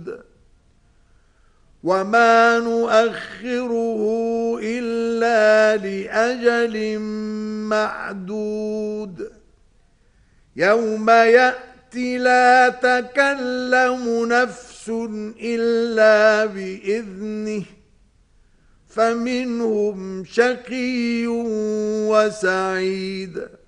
وَدُودٍ وَمَا نُؤَخِّرُهُ إِلَّا لِأَجَلٍ مَّعْدُودٍ يَوْمَ يَأْتِي لَا تَكَلَّمُ نَفْسٌ إِلَّا بِإِذْنِهِ فَمِنْهُمْ شَقِيٌّ وَسَعِيدٌ